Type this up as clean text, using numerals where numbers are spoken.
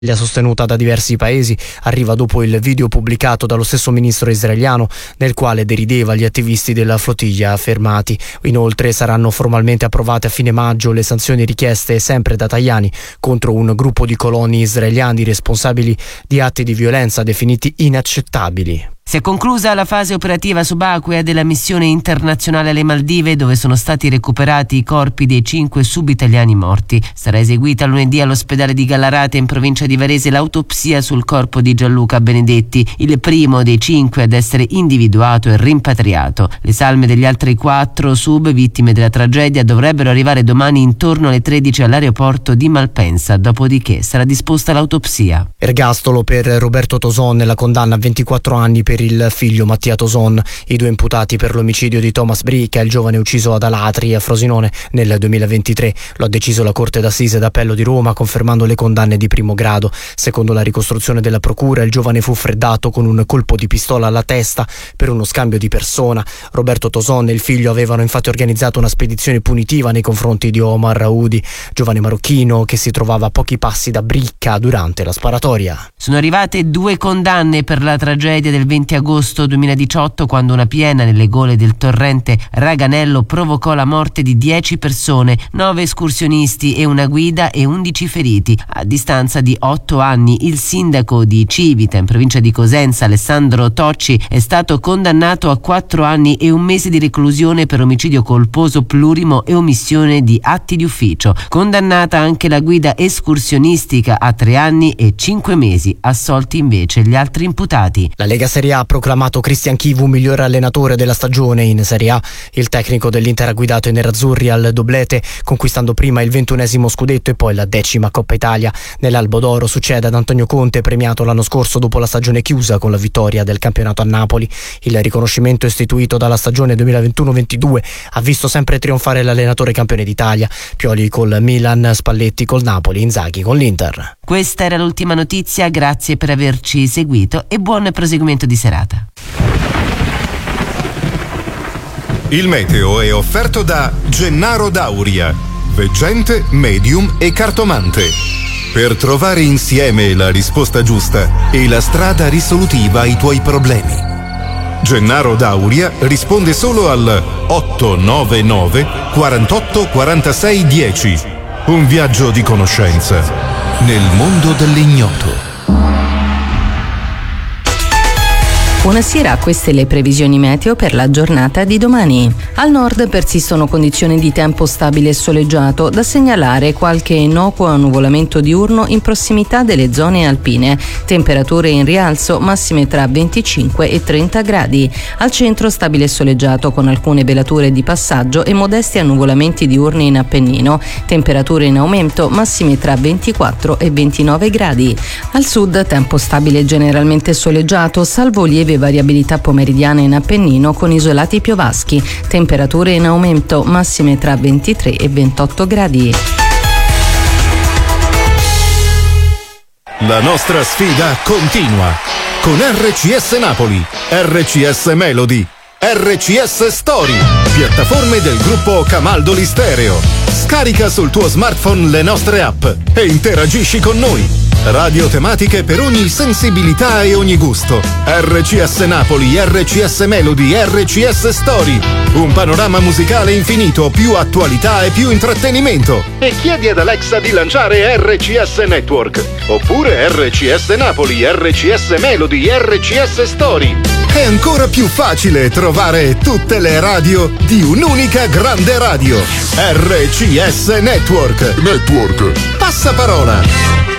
sostenuta da diversi paesi arriva dopo il video pubblicato dallo stesso ministro israeliano nel quale derideva gli attivisti della flottiglia fermati. Inoltre saranno formalmente approvate a fine maggio le sanzioni richieste sempre da Tajani contro un gruppo di coloni israeliani responsabili di atti di violenza definiti inaccettabili. Si è conclusa la fase operativa subacquea della missione internazionale alle Maldive, dove sono stati recuperati i corpi dei 5 subitaliani morti. Sarà eseguita lunedì all'ospedale di Gallarate in provincia di Varese l'autopsia sul corpo di Gianluca Benedetti, il primo dei 5 ad essere individuato e rimpatriato. Le salme degli altri 4 sub vittime della tragedia dovrebbero arrivare domani intorno alle 13 all'aeroporto di Malpensa, dopodiché sarà disposta l'autopsia. Ergastolo per Roberto Toson e la condanna a 24 anni per il figlio Mattia Toson. I 2 imputati per l'omicidio di Thomas Bricca, il giovane ucciso ad Alatri a Frosinone nel 2023. Lo ha deciso la Corte d'Assise d'Appello di Roma, confermando le condanne di primo grado. Secondo la ricostruzione della procura, il giovane fu freddato con un colpo di pistola alla testa per uno scambio di persona. Roberto Toson e il figlio avevano infatti organizzato una spedizione punitiva nei confronti di Omar Raoudi, giovane marocchino che si trovava a pochi passi da Bricca durante la sparatoria. Sono arrivate 2 condanne per la tragedia del 20 agosto 2018, quando una piena nelle gole del torrente Raganello provocò la morte di 10 persone, 9 escursionisti e una guida e 11 feriti. A distanza di 8 anni il sindaco di Civita, in provincia di Cosenza, Alessandro Tocci, è stato condannato a 4 anni e 1 mese di reclusione per omicidio colposo plurimo e omissione di atti di ufficio. Condannata anche la guida escursionistica a 3 anni e 5 mesi, assolti invece gli altri imputati. La Lega Serie A ha proclamato Cristian Chivu miglior allenatore della stagione. In Serie A il tecnico dell'Inter ha guidato i nerazzurri al doblete, conquistando prima il 21° scudetto e poi la 10ª Coppa Italia. Nell'Albo d'Oro succede ad Antonio Conte, premiato l'anno scorso dopo la stagione chiusa con la vittoria del campionato a Napoli. Il riconoscimento istituito dalla stagione 2021-22 ha visto sempre trionfare l'allenatore campione d'Italia: Pioli col Milan, Spalletti col Napoli, Inzaghi con l'Inter. Questa era l'ultima notizia, grazie per averci seguito e buon proseguimento di serata. Il meteo è offerto da Gennaro Dauria, veggente, medium e cartomante. Per trovare insieme la risposta giusta e la strada risolutiva ai tuoi problemi. Gennaro Dauria risponde solo al 899 48 46 10. Un viaggio di conoscenza nel mondo dell'ignoto. Buonasera, queste le previsioni meteo per la giornata di domani. Al nord persistono condizioni di tempo stabile e soleggiato, da segnalare qualche innocuo annuvolamento diurno in prossimità delle zone alpine. Temperature in rialzo, massime tra 25 e 30 gradi. Al centro stabile e soleggiato con alcune velature di passaggio e modesti annuvolamenti diurni in Appennino. Temperature in aumento, massime tra 24 e 29 gradi. Al sud tempo stabile generalmente soleggiato, salvo lieve variabilità pomeridiana in Appennino con isolati piovaschi. Temperature in aumento, massime tra 23 e 28 gradi. La nostra sfida continua con RCS Napoli, RCS Melody, RCS Story, piattaforme del gruppo Camaldoli Stereo. Scarica sul tuo smartphone le nostre app e interagisci con noi. Radio tematiche per ogni sensibilità e ogni gusto. RCS Napoli, RCS Melody, RCS Story. Un panorama musicale infinito, più attualità e più intrattenimento. E chiedi ad Alexa di lanciare RCS Network. Oppure RCS Napoli, RCS Melody, RCS Story. È ancora più facile trovare tutte le radio di un'unica grande radio. RCS Network. Passaparola.